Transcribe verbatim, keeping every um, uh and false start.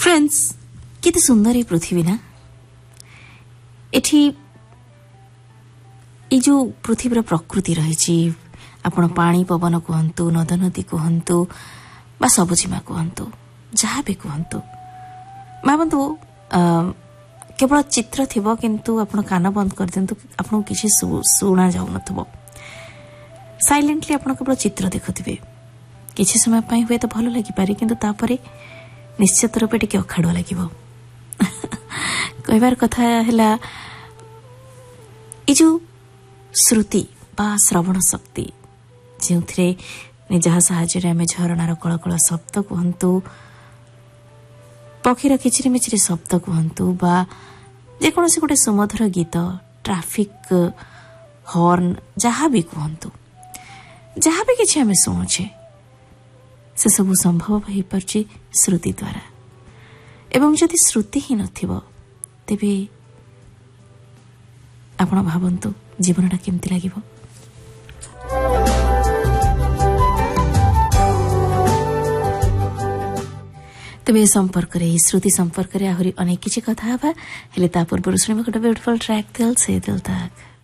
Friends केते सुंदर ये पृथ्वी ना एठी ये जो पृथ्वीर प्रकृति रही आपण पानी पवन कहतु नद नदी कहतु बा सबुजीमा कहतु जहाँ भी कहतु भावतु केवल चित्र थिबो किंतु आपण कान बंद कर दिंतु आपन किसी शुणा जाऊ नथबो साइलेंटली आपण केवल चित्र देखुथिबे किसी समय पई हुए तो भलो लागि पारे किंतु तापरे निश्चित रूपे टिके अखाड़ुआ लगिबो कहबार कथा हैला ये जो श्रुति बा श्रवण शक्ति जो निजा साहाଯ୍ୟରେ ଆମେ ଝରଣାର କଳକଳ ଶବ୍ଦ କୁହନ୍ତୁ ପକ୍ଷୀର କିଚିରି ମିଚିରି ଶବ୍ଦ କୁହନ୍ତୁ ବା ଯେକୌଣସି ଗୋଟେ ସୁମଧୁର ଗୀତ ଟ୍ରାଫିକ ହର୍ନ ଯାହା ବି କୁହନ୍ତୁ ଯାହା ବି କିଛି ଆମେ ଶୁଣୁଛେ ସେ ସବୁ ସମ୍ଭବ ହୋଇପାରୁଛି ଶ୍ରୁତି ଦ୍ୱାରା ଏବଂ ଯଦି ଶ୍ରୁତି ହିଁ ନଥିବ ତେବେ ଆପଣ ଭାବନ୍ତୁ ଜୀବନଟା କେମିତି ଲାଗିବ। तेज संपर्क श्रुति संपर्क आहरी अनेक किसी कथा हेले ता पूर्व शुणा गोटे ब्यूटीफुल ट्रैक दिल से दिल तक।